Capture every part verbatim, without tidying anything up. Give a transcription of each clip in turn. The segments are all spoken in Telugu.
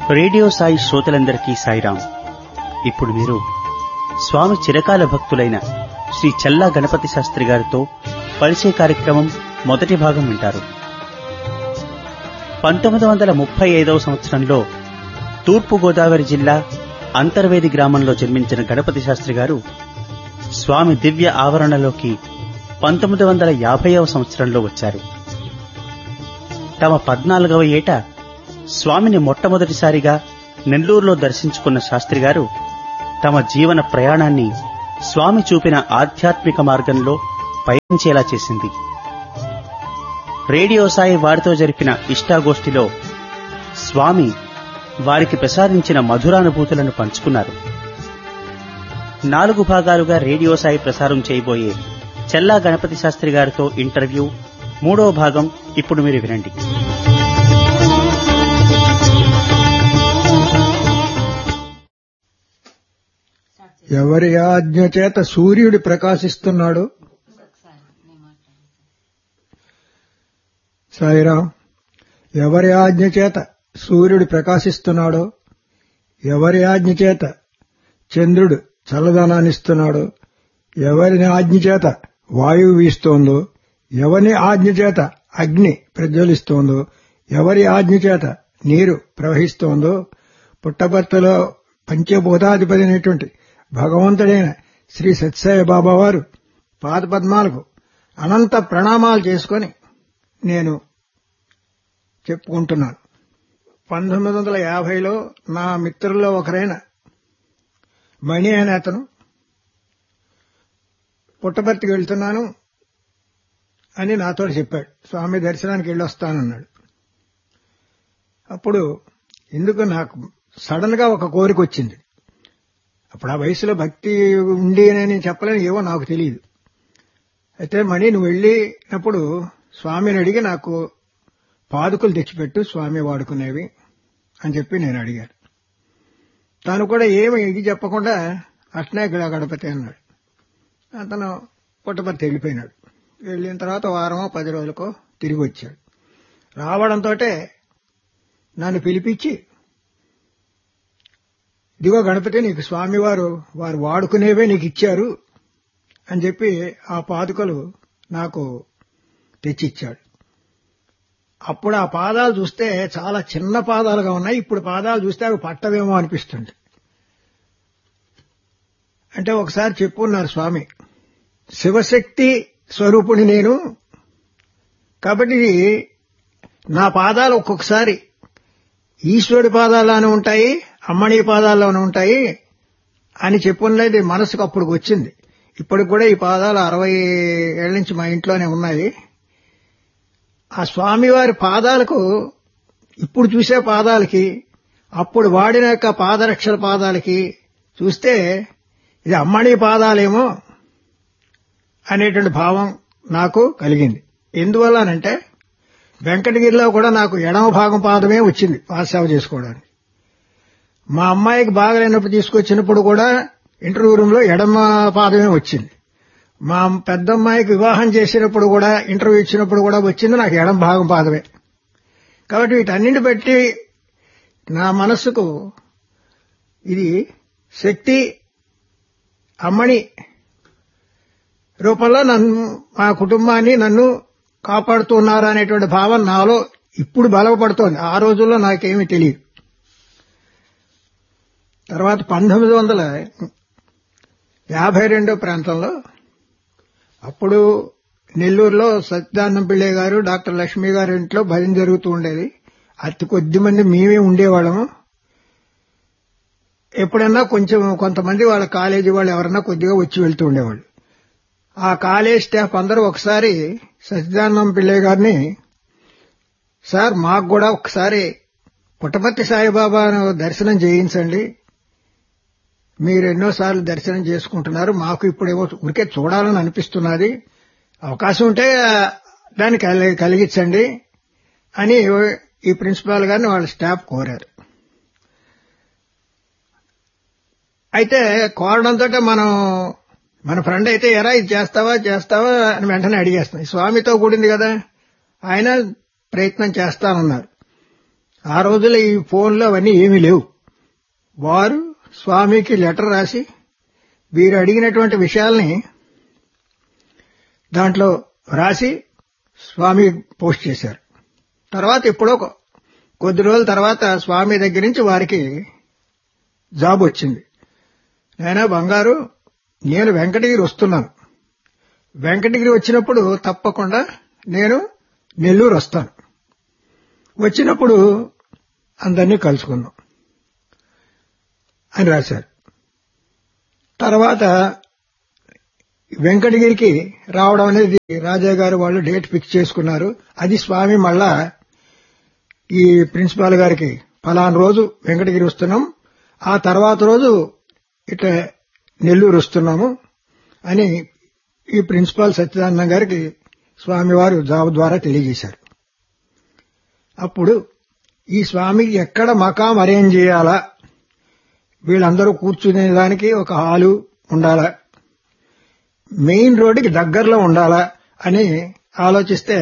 రేడియో సాయి శ్రోతలందరికీ సాయిరాం. ఇప్పుడు మీరు స్వామి చిరకాల భక్తులైన శ్రీ చల్లా గణపతి శాస్త్రి గారితో పరిచయ కార్యక్రమం మొదటి భాగం వింటారు. పంతొమ్మిది వందల ముప్పై ఐదవ సంవత్సరంలో తూర్పు గోదావరి జిల్లా అంతర్వేది గ్రామంలో జన్మించిన గణపతి శాస్త్రి గారు స్వామి దివ్య ఆవరణలోకి పంతొమ్మిది వందల యాభైవ సంవత్సరంలో వచ్చారు. తమ పద్నాలుగవ ఏట స్వామిని మొట్టమొదటిసారిగా నెల్లూరులో దర్శించుకున్న శాస్త్రి గారు తమ జీవన ప్రయాణాన్ని స్వామి చూపిన ఆధ్యాత్మిక మార్గంలో పయనించేలా చేసింది. రేడియో సాయి వారితో జరిపిన ఇష్టాగోష్ఠిలో స్వామి వారికి ప్రసాదించిన మధురానుభూతులను పంచుకున్నారు. నాలుగు భాగాలుగా రేడియో సాయి ప్రసారం చేయబోయే చల్లా గణపతి శాస్త్రి గారితో ఇంటర్వ్యూ మూడో భాగం ఇప్పుడు మీరు వినండి. ఎవరి ఆజ్ఞ చేత సూర్యుడు ప్రకాశిస్తున్నాడు? సాయిరాం. ఎవరి ఆజ్ఞ చేత సూర్యుడు ప్రకాశిస్తున్నాడో, ఎవరి ఆజ్ఞ చేత చంద్రుడు చల్లదనాన్నిస్తున్నాడో, ఎవరి ఆజ్ఞ చేత వాయువు వీస్తోందో, ఎవరి ఆజ్ఞ చేత అగ్ని ప్రజ్వలిస్తోందో, ఎవరి ఆజ్ఞ చేత నీరు ప్రవహిస్తోందో, పుట్టపర్తిలో పంచభూతాధిపతి అయినటువంటి భగవంతుడైన శ్రీ సత్యసాయి బాబా వారు పాదపద్మాలకు అనంత ప్రణామాలు చేసుకుని నేను చెప్పుకుంటున్నాను. పంతొమ్మిది వందల యాభైలో నా మిత్రుల్లో ఒకరైన మణి అనే అతను పుట్టపర్తికి వెళ్తున్నాను అని నాతో చెప్పాడు. స్వామి దర్శనానికి వెళ్ళొస్తానన్నాడు. అప్పుడు ఎందుకు నాకు సడన్ గా ఒక కోరిక వచ్చింది. అప్పుడు ఆ వయసులో భక్తి ఉండి నేను చెప్పలేను, ఏవో నాకు తెలియదు. అయితే మణి నువ్వు వెళ్ళినప్పుడు స్వామిని అడిగి నాకు పాదుకలు తెచ్చిపెట్టు, స్వామి వాడుకునేవి అని చెప్పి నేను అడిగాను. తాను కూడా ఏమి ఇది చెప్పకుండా అట్నే గణపతి అన్నాడు. అతను పుట్టపర్తి వెళ్ళిపోయినాడు. వెళ్ళిన తర్వాత వారమో పది రోజులకో తిరిగి వచ్చాడు. రావడంతో నన్ను పిలిపించి, ఇదిగో గణపతి, నీకు స్వామివారు వారు వాడుకునేవే నీకు ఇచ్చారు అని చెప్పి ఆ పాదుకలు నాకు తెచ్చిచ్చాడు. అప్పుడు ఆ పాదాలు చూస్తే చాలా చిన్న పాదాలుగా ఉన్నాయి. ఇప్పుడు పాదాలు చూస్తే అవి పట్టవేమో అనిపిస్తుంది. అంటే ఒకసారి చెప్పున్నారు స్వామి, శివశక్తి స్వరూపుని నేను, కాబట్టి నా పాదాలు ఒక్కొక్కసారి ఈశ్వరుడి పాదాల్లోనే ఉంటాయి, అమ్మణి పాదాల్లోనే ఉంటాయి అని చెప్పున్నది మనసుకు అప్పుడు వచ్చింది. ఇప్పటికి కూడా ఈ పాదాలు అరవై ఏళ్ల నుంచి మా ఇంట్లోనే ఉన్నాయి. ఆ స్వామివారి పాదాలకు, ఇప్పుడు చూసే పాదాలకి, అప్పుడు వాడిన యొక్క పాదరక్షల పాదాలకి చూస్తే ఇది అమ్మణి పాదాలేమో అనేటువంటి భావం నాకు కలిగింది. ఎందువల్లనంటే వెంకటగిరిలో కూడా నాకు ఎడమ భాగం పాదమే వచ్చింది పాదసేవ చేసుకోవడానికి. మా అమ్మాయికి బాగలేనప్పుడు తీసుకొచ్చినప్పుడు కూడా ఇంటర్వ్యూ రూమ్ లో ఎడమ పాదమే వచ్చింది. మా పెద్దమ్మాయికి వివాహం చేసినప్పుడు కూడా, ఇంటర్వ్యూ ఇచ్చినప్పుడు కూడా వచ్చింది నాకు ఎడమ భాగం పాదమే. కాబట్టి వీటన్నింటి బట్టి నా మనస్సుకు ఇది శక్తి అమ్మణి రూపంలో నన్ను, మా కుటుంబాన్ని నన్ను కాపాడుతున్నారు అనేటువంటి భావం నాలో ఇప్పుడు బలపడుతోంది. ఆ రోజుల్లో నాకేమీ తెలియదు. తర్వాత పంతొమ్మిది వందల యాభై రెండో ప్రాంతంలో, అప్పుడు నెల్లూరులో సత్యనారాయణ పిళ్ళై గారు, డాక్టర్ లక్ష్మీ గారి ఇంట్లో భజన జరుగుతూ ఉండేది. అతి కొద్ది మంది మేమే ఉండేవాళ్ళము. ఎప్పుడన్నా కొంచెం కొంతమంది వాళ్ళ కాలేజీ వాళ్ళు ఎవరన్నా కొద్దిగా వచ్చి వెళ్తూ ఉండేవాళ్ళు. ఆ కాలేజ్ స్టాఫ్ అందరూ ఒకసారి సత్యనారాయణ పిళ్ళై గారిని, సార్ మాకు కూడా ఒకసారి పుట్టపర్తి సాయిబాబాను దర్శనం చేయించండి, మీరు ఎన్నోసార్లు దర్శనం చేసుకుంటున్నారు, మాకు ఇప్పుడేమో ఊరికే చూడాలని అనిపిస్తున్నది, అవకాశం ఉంటే దాన్ని కలిగించండి అని ఈ ప్రిన్సిపాల్ గారిని వాళ్ళ స్టాఫ్ కోరారు. అయితే కోరడంతో మనం మన ఫ్రెండ్ అయితే ఎరా ఇది చేస్తావా చేస్తావా అని వెంటనే అడిగేస్తాం. స్వామితో కూడింది కదా, ఆయన ప్రయత్నం చేస్తానన్నారు. ఆ రోజుల్లో ఈ ఫోన్లు అవన్నీ ఏమీ లేవు. వారు స్వామికి లెటర్ రాసి వీరు అడిగినటువంటి విషయాల్ని దాంట్లో రాసి స్వామి పోస్ట్ చేశారు. తర్వాత ఎప్పుడో కొద్ది రోజుల తర్వాత స్వామి దగ్గర నుంచి వారికి జాబ్ వచ్చింది. నాయనా బంగారు, నేను వెంకటగిరి వస్తున్నాను. వెంకటగిరి వచ్చినప్పుడు తప్పకుండా నేను నెల్లూరు వస్తాను. వచ్చినప్పుడు అందరినీ కలుసుకుందాం అని రాశారు. తర్వాత వెంకటగిరికి రావడం అనేది రాజా గారు వాళ్ళు డేట్ ఫిక్స్ చేసుకున్నారు. అది స్వామి మళ్ళా ఈ ప్రిన్సిపాల్ గారికి ఫలానా రోజు వెంకటగిరి వస్తున్నాం, ఆ తర్వాత రోజు ఇట్లా నెల్లూరు వస్తున్నాము అని ఈ ప్రిన్సిపాల్ సత్యనారాయణ గారికి స్వామివారు జాబ్ ద్వారా తెలియజేశారు. అప్పుడు ఈ స్వామికి ఎక్కడ మకాం అరేంజ్ చేయాలా, వీళ్ళందరూ కూర్చునేదానికి ఒక హాలు ఉండాలా, మెయిన్ రోడ్డుకి దగ్గరలో ఉండాలా అని ఆలోచిస్తే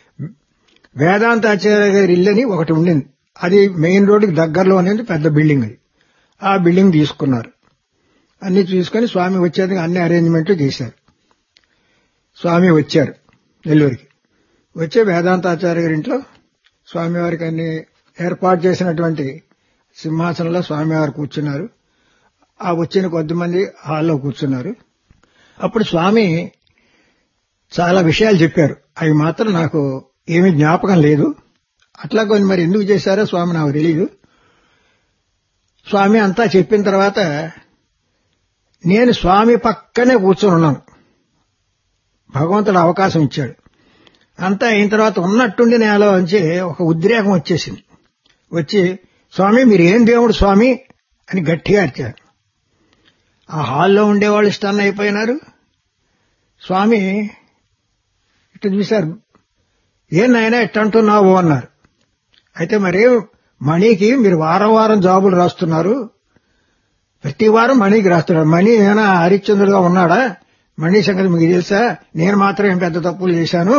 వేదాంతాచార్య గారి ఇల్లని ఒకటి ఉండింది. అది మెయిన్ రోడ్డుకి దగ్గరలో అనేది పెద్ద బిల్డింగ్. అది ఆ బిల్డింగ్ తీసుకున్నారు. అన్ని చూసుకుని స్వామి వచ్చేందుకు అన్ని అరేంజ్మెంట్లు చేశారు. స్వామి వచ్చారు నెల్లూరుకి. వచ్చే వేదాంతాచార్య గారి ఇంట్లో స్వామివారికి అన్ని ఏర్పాటు చేసినటువంటి సింహాసనంలో స్వామివారు కూర్చున్నారు. ఆ వచ్చిన కొద్దిమంది హాల్లో కూర్చున్నారు. అప్పుడు స్వామి చాలా విషయాలు చెప్పారు. అవి మాత్రం నాకు ఏమీ జ్ఞాపకం లేదు. అట్లా కొన్ని మరి ఎందుకు చేశారో స్వామి నాకు తెలియదు. స్వామి అంతా చెప్పిన తర్వాత నేను స్వామి పక్కనే కూర్చొని ఉన్నాను. భగవంతుడు అవకాశం ఇచ్చాడు. అంతా అయిన తర్వాత ఉన్నట్టుండి నేలో నుంచి ఒక ఉద్రేకం వచ్చేసింది. వచ్చి స్వామి మీరు ఏం దేవుడు స్వామి అని గట్టిగా అరిచారు. ఆ హాల్లో ఉండేవాళ్ళు స్టన్ అయిపోయినారు. స్వామి ఇటు చూశారు. ఏం నాయనా ఎట్టంటున్నావు అన్నారు. అయితే మరి మణికి మీరు వారం వారం జాబులు రాస్తున్నారు, ప్రతి వారం మణికి రాస్తున్నారు. మణి ఏమైనా హరిశ్చంద్రుడుగా ఉన్నాడా? మణి సంగతి మీకు తెలుసా? నేను మాత్రం ఏం పెద్ద తప్పులు చేశాను,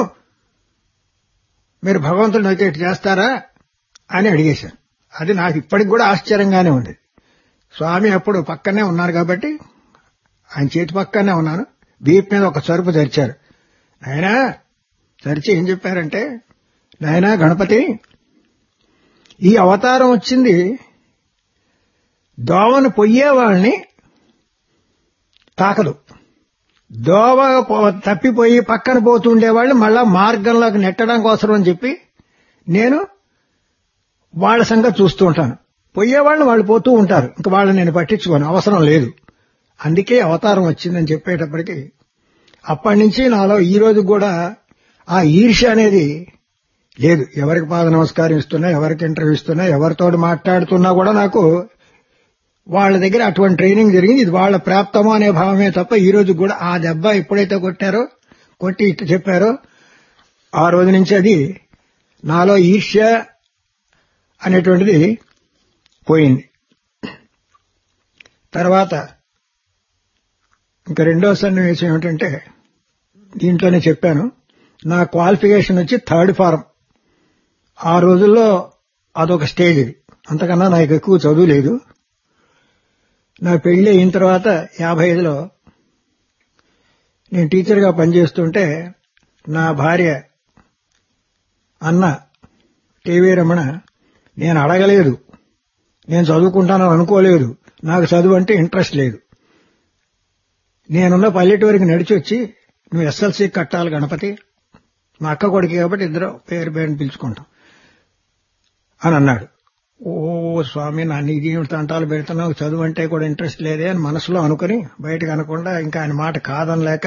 మీరు భగవంతుడిని అయితే ఇటు చేస్తారా అని అడిగేశాను. అది నాకు ఇప్పటికి కూడా ఆశ్చర్యంగానే ఉంది. స్వామి అప్పుడు పక్కనే ఉన్నారు కాబట్టి ఆయన చేతి పక్కనే ఉన్నాను. వీపు మీద ఒక చరుపు తెరిచారు. నాయనా తెరిచి ఏం చెప్పారంటే, నాయనా గణపతి, ఈ అవతారం వచ్చింది దోవను పొయ్యేవాళ్ళని తాకదు. దోవ తప్పిపోయి పక్కన పోతుండేవాళ్ళని మళ్ళా మార్గంలోకి నెట్టడం కోసం అని చెప్పి నేను వాళ్ళ సంగతి చూస్తూ ఉంటాను. పోయేవాళ్ళని వాళ్ళు పోతూ ఉంటారు, ఇంక వాళ్ళని నేను పట్టించుకోను, అవసరం లేదు. అందుకే అవతారం వచ్చిందని చెప్పేటప్పటికి అప్పటి నుంచి నాలో ఈ రోజు కూడా ఆ ఈర్ష్య అనేది లేదు. ఎవరికి పాద నమస్కారం ఇస్తున్నా, ఎవరికి ఇంటర్వ్యూ ఇస్తున్నా, ఎవరితో మాట్లాడుతున్నా కూడా నాకు వాళ్ళ దగ్గర అటువంటి ట్రైనింగ్ జరిగింది. ఇది వాళ్ళ ప్రాప్తమో అనే భావమే తప్ప ఈ రోజు కూడా ఆ దెబ్బ ఎప్పుడైతే కొట్టారో, కొట్టి ఇట్టు చెప్పారో ఆ రోజు నుంచి అది నాలో ఈర్ష్య అనేటువంటిది పోయింది. తర్వాత ఇంకా రెండో సన్నివేశం ఏమిటంటే, దీంట్లోనే చెప్పాను, నా క్వాలిఫికేషన్ వచ్చి థర్డ్ ఫారం. ఆ రోజుల్లో అదొక స్టేజ్. ఇది అంతకన్నా నాకు ఎక్కువ చదువు లేదు. నా పెళ్లి అయిన తర్వాత యాభై ఐదులో నేను టీచర్గా పనిచేస్తుంటే నా భార్య అన్న టీవీ రమణ, నేను అడగలేదు, నేను చదువుకుంటానని అనుకోలేదు, నాకు చదువు అంటే ఇంట్రెస్ట్ లేదు, నేనున్న పల్లెటూరికి నడిచి వచ్చి నువ్వు ఎస్ఎల్సీ కట్టాలి గణపతి, మా అక్క కొడుకు కాబట్టి ఇద్దరు పేరు పేరుని పిలుచుకుంటాం అని అన్నాడు. ఓ స్వామి, నా నీది తంటాలు పెడుతున్నావు, చదువు అంటే కూడా ఇంట్రెస్ట్ లేదే అని మనసులో అనుకుని బయటకు అనకుండా ఇంకా ఆయన మాట కాదనలేక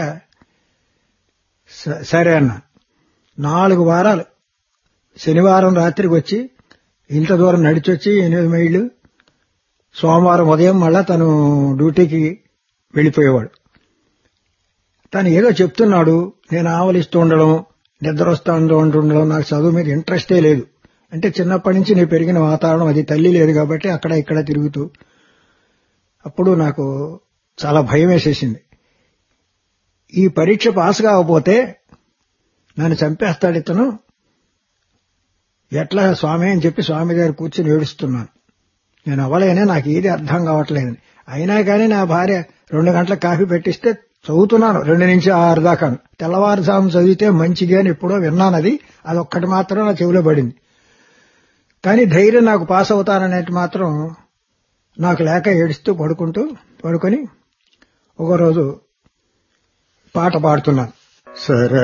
సరే అన్న. నాలుగు వారాలు శనివారం రాత్రికి వచ్చి ఇంత దూరం నడిచొచ్చి ఎనిమిది మైళ్ళు, సోమవారం ఉదయం మళ్ళా తను డ్యూటీకి వెళ్లిపోయేవాడు. తను ఏదో చెప్తున్నాడు, నేను ఆవలిస్తూ ఉండడం, నిద్ర వస్తూ ఉంటుండడం, నాకు చదువు మీద ఇంట్రెస్టే లేదు. అంటే చిన్నప్పటి నుంచి నేను పెరిగిన వాతావరణం అది, తల్లి లేదు కాబట్టి అక్కడ ఇక్కడ తిరుగుతూ. అప్పుడు నాకు చాలా భయం వేసేసింది. ఈ పరీక్ష పాస్ కాకపోతే నన్ను చంపేస్తాడు ఇతను, ఎట్లా స్వామి అని చెప్పి స్వామి దగ్గర కూర్చుని ఏడుస్తున్నాను. నేను అవ్వలేనే, నాకు ఏది అర్థం కావట్లేదు. అయినా కానీ నా భార్య రెండు గంటల కాఫీ పెట్టిస్తే చదువుతున్నాను, రెండు నుంచి ఆరు దాకా. తెల్లవారుజాము చదివితే మంచిగా అని ఎప్పుడో విన్నానది, అదొక్కటి మాత్రం నా చెవిలో పడింది. కానీ ధైర్యం నాకు పాస్ అవుతాననేది మాత్రం నాకు లేక ఏడుస్తూ పడుకుంటూ పడుకొని ఒకరోజు పాట పాడుతున్నాను. సరే